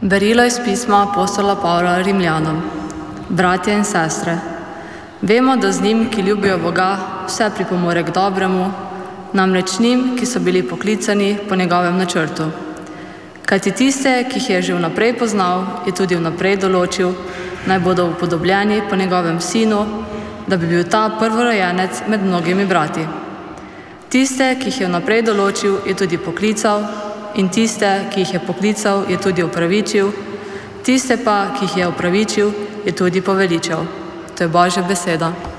Berilo iz pisma apostola Pavla Rimljanom. Bratje in sestre, vemo, da z njim, ki ljubijo Boga, vse pripomore k dobremu, namreč njim, ki so bili poklicani po njegovem načrtu. Kajti tiste, ki jih je že vnaprej poznal, je tudi vnaprej določil, naj bodo upodobljeni po njegovem sinu, da bi bil ta prvorojenec med mnogimi brati. Tiste, ki jih je vnaprej določil, je tudi poklical, in tiste, ki jih je poklical, je tudi opravičil, tiste pa, ki jih je opravičil, je tudi poveličal. To je Božja beseda.